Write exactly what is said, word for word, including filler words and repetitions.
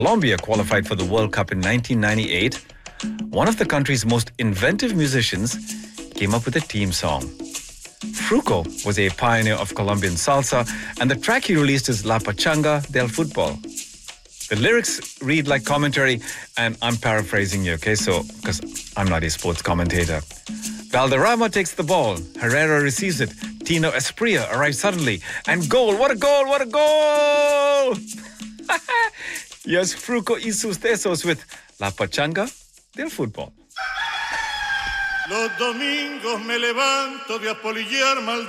Colombia qualified for the World Cup in nineteen ninety-eight, one of the country's most inventive musicians came up with a team song. Fruco was a pioneer of Colombian salsa, and the track he released is La Pachanga del Fútbol. The lyrics read like commentary, and I'm paraphrasing you, okay? So, because I'm not a sports commentator. Valderrama takes the ball. Herrera receives it. Tino Asprilla arrives suddenly. And goal! What a goal! What a goal! Yes, Fruco y sus tesos with La Pachanga del Fútbol. Los domingos me levanto de apolillar mal